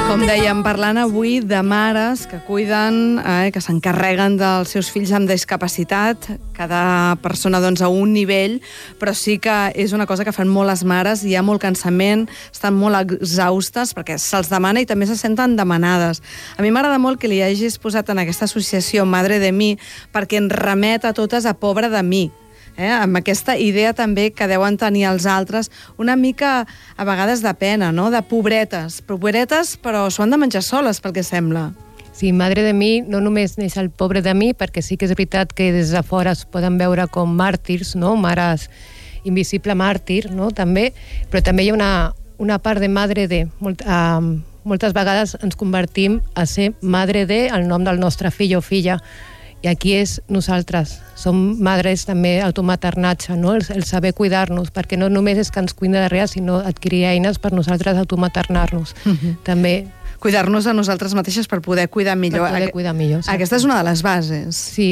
Com dèiem, parlant avui de mares que cuiden, que s'encarreguen dels seus fills amb discapacitat, cada persona doncs, a un nivell, però sí que és una cosa que fan molt les mares, hi ha molt cansament, estan molt exhaustes perquè se'ls demana i també se senten demanades. A mi m'agrada molt que li hagis posat en aquesta associació Madre de Mi perquè ens remet a totes a Pobre de mi. Amb aquesta idea també que deuen tenir els altres una mica a vegades de pena, no? De pobretes, però s'ho han de menjar soles pel que sembla. Sí, Madre de Mi no només neix el Pobre de Mi, perquè sí que és veritat que des de fora es poden veure com màrtirs, no? Mares, invisible màrtir, no? També, però també hi ha una part de Madre de. Moltes vegades ens convertim a ser Madre de el nom del nostre fill o filla. I aquí és nosaltres, som madres també automaternatge, no? El saber cuidar-nos, perquè no només és que ens cuida de res, sinó adquirir eines per nosaltres automaternar-nos. També cuidar-nos a nosaltres mateixes per poder cuidar millor. Per poder cuidar millor. Aquesta és una de les bases. Sí,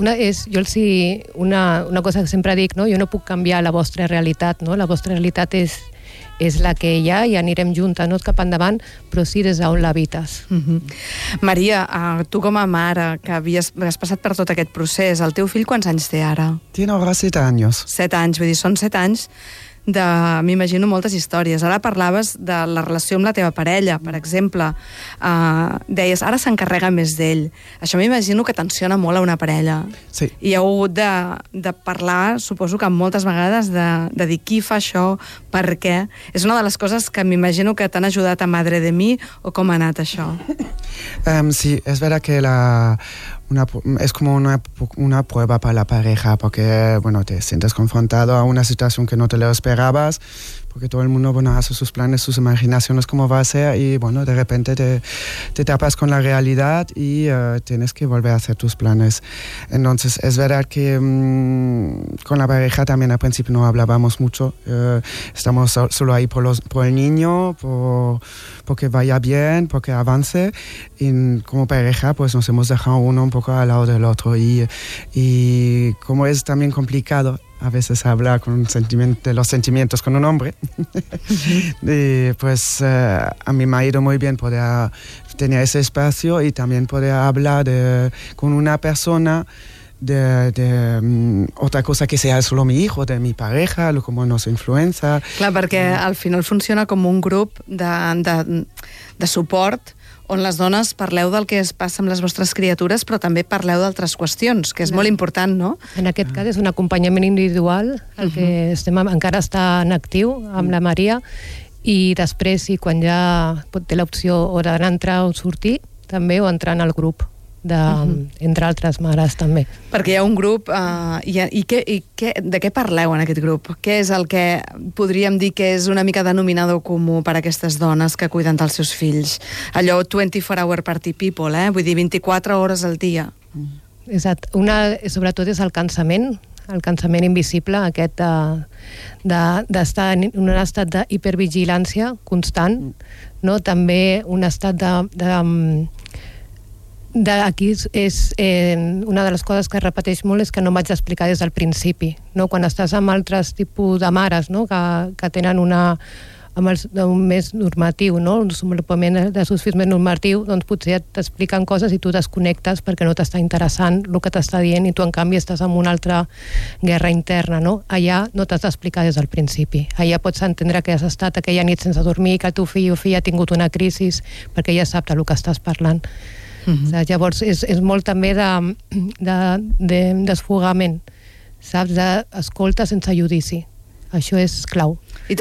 una cosa que sempre dic, no? Jo no puc canviar la vostra realitat, no? La vostra realitat és la que hi ha i anirem juntes, no cap endavant, però sí des d'on l'habites. Maria, tu com a mare, que has passat per tot aquest procés, el teu fill quants anys té ara? Tiene ahora 7 años. 7 anys, vull dir, són 7 anys m'imagino moltes històries. Ara parlaves de la relació amb la teva parella, per exemple. Deies, ara s'encarrega més d'ell. Això m'imagino que tensiona molt a una parella. Sí. I heu hagut de parlar, suposo que moltes vegades, de dir qui fa això, per què. És una de les coses que m'imagino que t'han ajudat a Madre de Mi, o com ha anat això? Sí, es verdad que es como una prueba para la pareja, porque te sientes confrontado a una situación que no te lo esperabas, porque todo el mundo hace sus planes, sus imaginaciones, cómo va a ser, y de repente te tapas con la realidad y tienes que volver a hacer tus planes. Entonces, es verdad que con la pareja también al principio no hablábamos mucho, estamos solo ahí por el niño, porque vaya bien, porque avance, y como pareja pues nos hemos dejado uno un poco al lado del otro, y como es también complicado a veces hablar de los sentimientos con un hombre, pues a mí me ha ido muy bien poder tener ese espacio y también poder hablar con una persona de otra cosa que sea solo mi hijo, de mi pareja, cómo nos influencia. Clar, perquè al final funciona com un grup de suport on les dones parleu del que es passa amb les vostres criatures, però també parleu d'altres qüestions, que és molt important, no? En aquest cas és un acompanyament individual, el que encara està en actiu amb la Maria, i després, quan ja té l'opció o d'anar a entrar o sortir, també, o entrar en el grup, entre altres mares també. Perquè hi ha un grup, de què parleu en aquest grup? Què és el que podríem dir que és una mica denominador comú per a aquestes dones que cuiden dels seus fills? Allò 24-hour party people, vull dir 24 hores al dia. Exacte. Sobretot és el cansament invisible, aquest d'estar en un estat d'hipervigilància constant, no? També un estat aquí és una de les coses que es repeteix molt és que no m'haig d'explicar des del principi, no? Quan estàs amb altres tipus de mares, no? que tenen un més normatiu, no? Un desenvolupament de sus fills més normatiu, doncs potser t'expliquen coses i tu desconnectes perquè no t'està interessant el que t'està dient i tu en canvi estàs en una altra guerra interna, no? Allà no t'has d'explicar des del principi. Allà pots entendre que has estat aquella nit sense dormir, que el teu fill o filla ha tingut una crisi perquè ja sap del que estàs parlant. Llavors és molt també desfogament, saps? D'escolta sense judici. Això és clau.